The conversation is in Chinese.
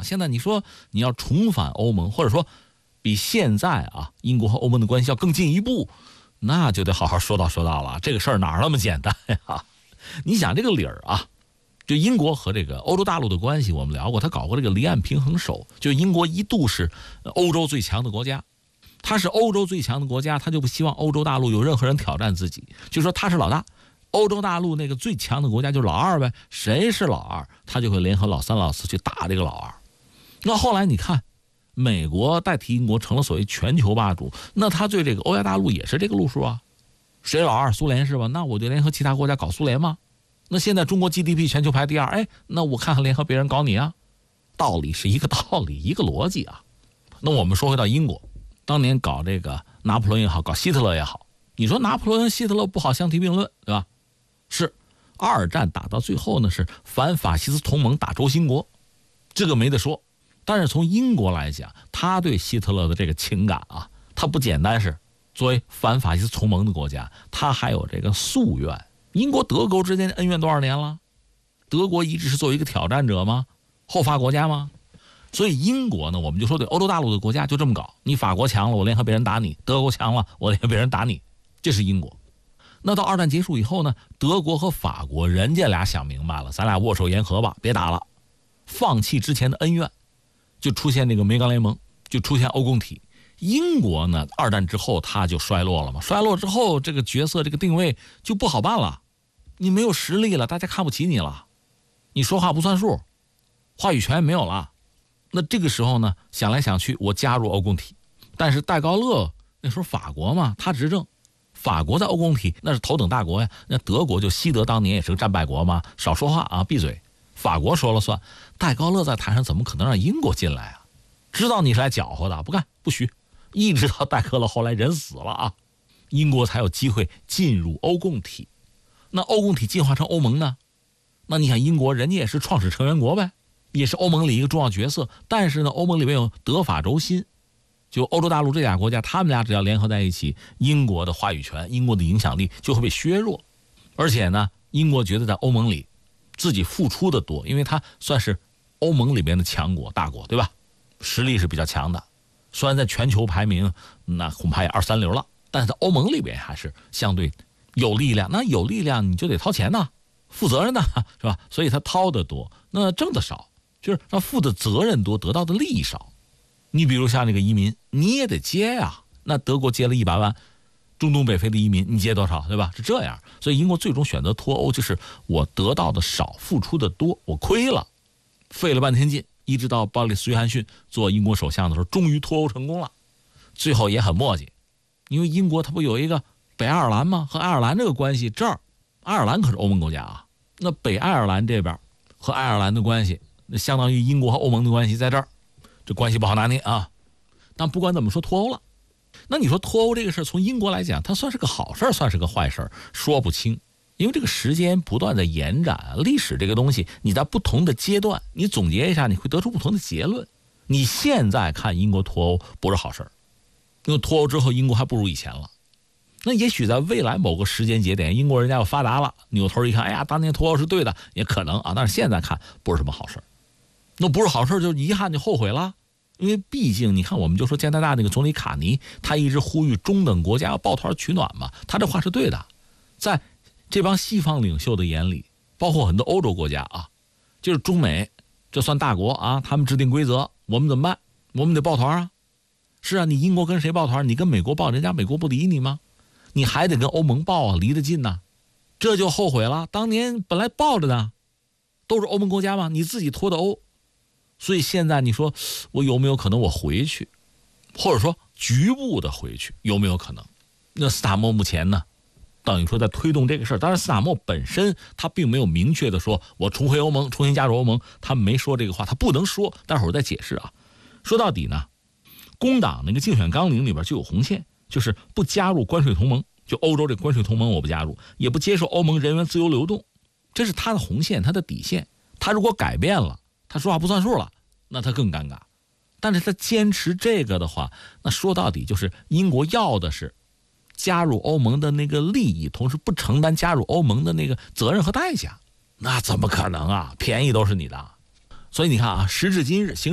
现在你说你要重返欧盟，或者说比现在英国和欧盟的关系要更进一步，那就得好好说道了。这个事儿哪那么简单呀？你想这个理儿就英国和这个欧洲大陆的关系，我们聊过，他搞过这个离岸平衡手，就英国一度是欧洲最强的国家，他是欧洲最强的国家，他就不希望欧洲大陆有任何人挑战自己，就说他是老大，欧洲大陆那个最强的国家就是老二呗，谁是老二，他就会联合老三老四去打这个老二。那后来你看，美国代替英国成了所谓全球霸主，那他对这个欧亚大陆也是这个路数啊，谁老二？苏联是吧？那我就联合其他国家搞苏联吗？那现在中国 GDP 全球排第二，那我看看联合别人搞你啊，道理是一个道理，一个逻辑啊。那我们说回到英国，当年搞这个拿破仑也好，搞希特勒也好，你说拿破仑希特勒不好相提并论，对吧？是二战打到最后呢，是反法西斯同盟打轴心国，这个没得说。但是从英国来讲，他对希特勒的这个情感他不简单是作为反法西斯同盟的国家，他还有这个夙愿。英国德国之间的恩怨多少年了？德国一直是作为一个挑战者吗？后发国家吗？所以英国呢，我们就说对欧洲大陆的国家就这么搞，你法国强了我联合别人打你，德国强了我联合别人打你，这是英国。那到二战结束以后呢，德国和法国人家俩想明白了，咱俩握手言和吧，别打了，放弃之前的恩怨，就出现这个煤钢联盟，就出现欧共体。英国呢，二战之后它就衰落了嘛，衰落之后这个角色这个定位就不好办了，你没有实力了，大家看不起你了，你说话不算数，话语权也没有了。那这个时候呢，想来想去，我加入欧共体。但是戴高乐那时候法国嘛，他执政，法国在欧共体那是头等大国呀。那德国就西德当年也是个战败国嘛，少说话闭嘴，法国说了算。戴高乐在台上怎么可能让英国进来啊？知道你是来搅和的，不干不许。一直到戴高乐后来人死了英国才有机会进入欧共体。那欧共体进化成欧盟呢？那你想英国人家也是创始成员国呗，也是欧盟里一个重要角色。但是呢，欧盟里面有德法轴心，就欧洲大陆这俩国家，他们俩只要联合在一起，英国的话语权、英国的影响力就会被削弱。而且呢，英国觉得在欧盟里自己付出的多，因为它算是欧盟里面的强国、大国，对吧？实力是比较强的。虽然在全球排名那恐怕也二三流了，但是在欧盟里边还是相对有力量。那有力量你就得掏钱呐，负责任呐，是吧？所以他掏得多，那挣得少，就是他负的责任多，得到的利益少。你比如像这个移民，你也得接呀。那德国接了100万中东北非的移民，你接多少，对吧？是这样。所以英国最终选择脱欧，就是我得到的少，付出的多，我亏了，费了半天劲。一直到鲍里斯·约翰逊做英国首相的时候，终于脱欧成功了。最后也很磨叽，因为英国它不有一个北爱尔兰吗？和爱尔兰这个关系，这儿爱尔兰可是欧盟国家那北爱尔兰这边和爱尔兰的关系，那相当于英国和欧盟的关系在这儿，这关系不好拿捏但不管怎么说，脱欧了。那你说脱欧这个事从英国来讲，它算是个好事，算是个坏事，说不清。因为这个时间不断的延展，历史这个东西，你在不同的阶段，你总结一下，你会得出不同的结论。你现在看英国脱欧不是好事，因为脱欧之后英国还不如以前了。那也许在未来某个时间节点，英国人家要发达了，扭头一看，哎呀，当年脱欧是对的，也可能但是现在看不是什么好事。那不是好事就遗憾就后悔了。因为毕竟你看，我们就说加拿大那个总理卡尼，他一直呼吁中等国家要抱团取暖嘛，他这话是对的。在这帮西方领袖的眼里，包括很多欧洲国家就是中美这算大国他们制定规则，我们怎么办？我们得抱团是你英国跟谁抱团？你跟美国抱，人家美国不理你吗？你还得跟欧盟抱离得近呢，这就后悔了。当年本来抱着呢，都是欧盟国家嘛，你自己脱的欧，所以现在你说我有没有可能我回去，或者说局部的回去，有没有可能？那斯塔默目前呢？等于说在推动这个事儿，当然斯塔默本身他并没有明确的说我重回欧盟，重新加入欧盟，他没说这个话，他不能说，待会儿再解释说到底呢，工党那个竞选纲领里边就有红线，就是不加入关税同盟，就欧洲这个关税同盟我不加入，也不接受欧盟人员自由流动，这是他的红线，他的底线。他如果改变了，他说话不算数了，那他更尴尬。但是他坚持这个的话，那说到底就是英国要的是加入欧盟的那个利益，同时不承担加入欧盟的那个责任和代价，那怎么可能便宜都是你的。所以你看时至今日，